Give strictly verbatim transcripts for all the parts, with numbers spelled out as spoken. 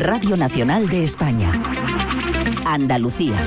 Radio Nacional de España. Andalucía.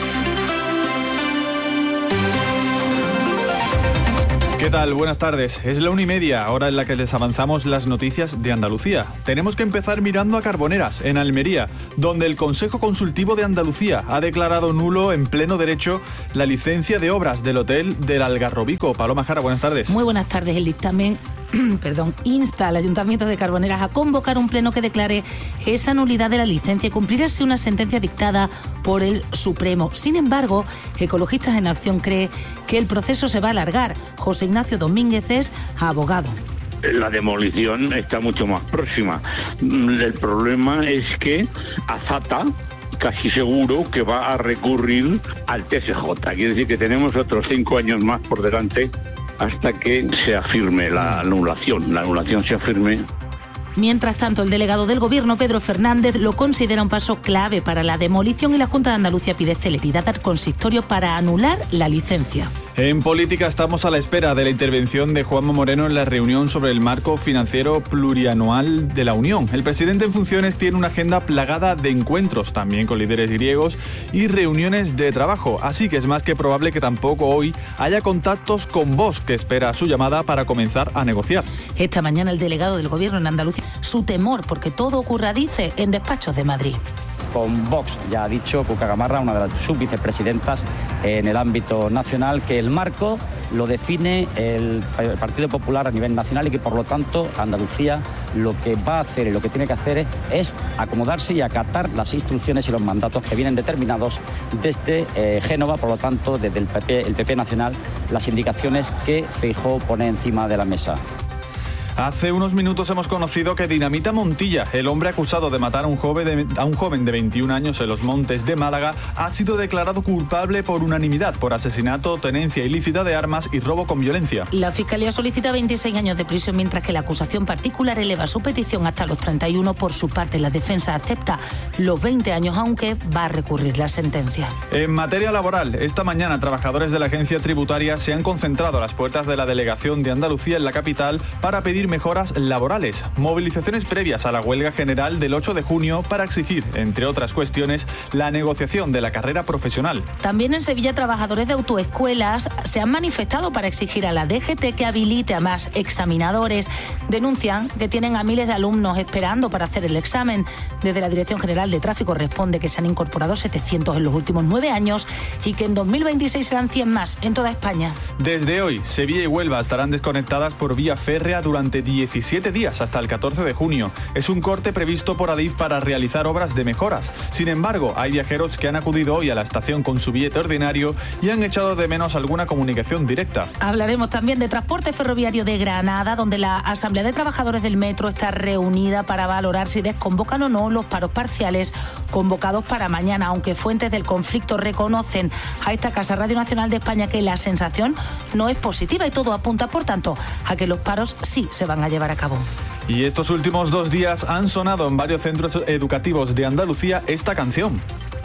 ¿Qué tal? Buenas tardes. Es la una y media, hora en la que les avanzamos las noticias de Andalucía. Tenemos que empezar mirando a Carboneras, en Almería, donde el Consejo Consultivo de Andalucía ha declarado nulo en pleno derecho la licencia de obras del Hotel del Algarrobico. Paloma Jara, buenas tardes. Muy buenas tardes. El dictamen perdón, insta al Ayuntamiento de Carboneras a convocar un pleno que declare esa nulidad de la licencia y cumplir así una sentencia dictada por el Supremo. Sin embargo, Ecologistas en Acción cree que el proceso se va a alargar. José Ignacio Domínguez es abogado. La demolición está mucho más próxima. El problema es que Azata casi seguro que va a recurrir al T S J. Quiere decir que tenemos otros cinco años más por delante hasta que se afirme la anulación, la anulación se afirme. Mientras tanto, el delegado del Gobierno, Pedro Fernández, lo considera un paso clave para la demolición y la Junta de Andalucía pide celeridad al consistorio para anular la licencia. En política estamos a la espera de la intervención de Juanma Moreno en la reunión sobre el marco financiero plurianual de la Unión. El presidente en funciones tiene una agenda plagada de encuentros, también con líderes griegos, y reuniones de trabajo. Así que es más que probable que tampoco hoy haya contactos con Vox, que espera su llamada para comenzar a negociar. Esta mañana el delegado del Gobierno en Andalucía, su temor porque todo ocurra, dice, en despachos de Madrid. Con Vox, ya ha dicho Cuca Gamarra, una de las subvicepresidentas en el ámbito nacional, que el marco lo define el Partido Popular a nivel nacional y que por lo tanto Andalucía lo que va a hacer y lo que tiene que hacer es, es acomodarse y acatar las instrucciones y los mandatos que vienen determinados desde eh, Génova, por lo tanto desde el P P, el P P nacional, las indicaciones que Feijóo pone encima de la mesa. Hace unos minutos hemos conocido que Dinamita Montilla, el hombre acusado de matar a un joven de, a un joven de veintiún años en los Montes de Málaga, ha sido declarado culpable por unanimidad por asesinato, tenencia ilícita de armas y robo con violencia. La Fiscalía solicita veintiséis años de prisión, mientras que la acusación particular eleva su petición hasta los treinta y uno. Por su parte, la defensa acepta los veinte años, aunque va a recurrir la sentencia. En materia laboral, esta mañana trabajadores de la agencia tributaria se han concentrado a las puertas de la delegación de Andalucía en la capital para pedir mejoras laborales, movilizaciones previas a la huelga general del ocho de junio para exigir, entre otras cuestiones, la negociación de la carrera profesional. También en Sevilla, trabajadores de autoescuelas se han manifestado para exigir a la D G T que habilite a más examinadores. Denuncian que tienen a miles de alumnos esperando para hacer el examen. Desde la Dirección General de Tráfico responde que se han incorporado setecientos en los últimos nueve años y que en dos mil veintiséis serán cien más en toda España. Desde hoy, Sevilla y Huelva estarán desconectadas por vía férrea durante diecisiete días hasta el catorce de junio. Es un corte previsto por Adif para realizar obras de mejoras. Sin embargo, hay viajeros que han acudido hoy a la estación con su billete ordinario y han echado de menos alguna comunicación directa. Hablaremos también de transporte ferroviario de Granada, donde la Asamblea de Trabajadores del Metro está reunida para valorar si desconvocan o no los paros parciales convocados para mañana, aunque fuentes del conflicto reconocen a esta casa Radio Nacional de España que la sensación no es positiva y todo apunta, por tanto, a que los paros sí se van a llevar a cabo. Y estos últimos dos días han sonado en varios centros educativos de Andalucía esta canción.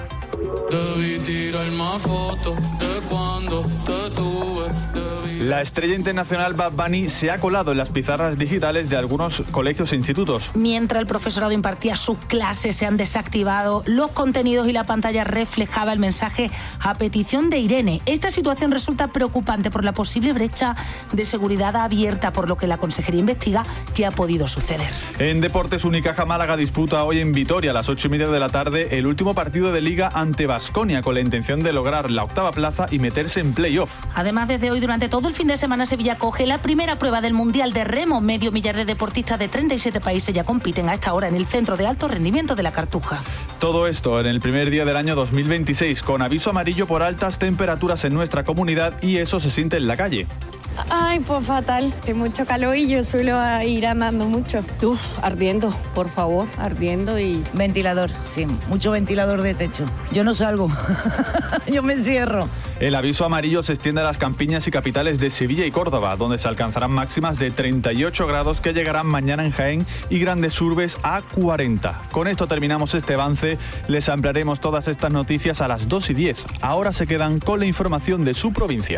Debí tirar más fotos de cuando te tuve. La estrella internacional Bad Bunny se ha colado en las pizarras digitales de algunos colegios e institutos. Mientras el profesorado impartía sus clases, se han desactivado los contenidos y la pantalla reflejaba el mensaje a petición de Irene. Esta situación resulta preocupante por la posible brecha de seguridad abierta, por lo que la Consejería investiga qué ha podido suceder. En deportes, Unicaja Málaga disputa hoy en Vitoria a las ocho y media de la tarde el último partido de Liga ante Baskonia, con la intención de lograr la octava plaza y meterse en playoff. Además, desde hoy durante todo el fin de semana, Sevilla coge la primera prueba del Mundial de Remo. Medio millar de deportistas de treinta y siete países ya compiten a esta hora en el Centro de Alto Rendimiento de la Cartuja. Todo esto en el primer día del año dos mil veintiséis, con aviso amarillo por altas temperaturas en nuestra comunidad, y eso se siente en la calle. Ay, pues fatal, que mucho calor y yo suelo ir andando mucho. Uf, ardiendo, por favor, ardiendo y... Ventilador, sí, mucho ventilador de techo. Yo no salgo, yo me encierro. El aviso amarillo se extiende a las campiñas y capitales de Sevilla y Córdoba, donde se alcanzarán máximas de treinta y ocho grados que llegarán mañana en Jaén y grandes urbes a cuarenta. Con esto terminamos este avance, les ampliaremos todas estas noticias a las dos y diez. Ahora se quedan con la información de su provincia.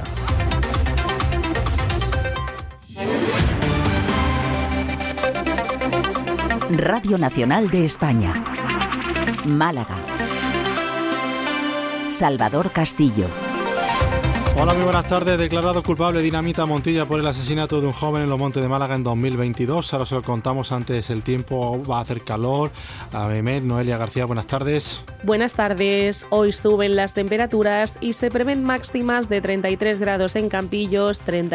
Radio Nacional de España. Málaga. Salvador Castillo. Hola, muy buenas tardes. Declarado culpable Dinamita Montilla por el asesinato de un joven en Los Montes de Málaga en dos mil veintidós. Ahora se lo contamos. Antes, el tiempo va a hacer calor. A Mehmet, Noelia García, buenas tardes. Buenas tardes. Hoy suben las temperaturas y se prevén máximas de treinta y tres grados en Campillos, treinta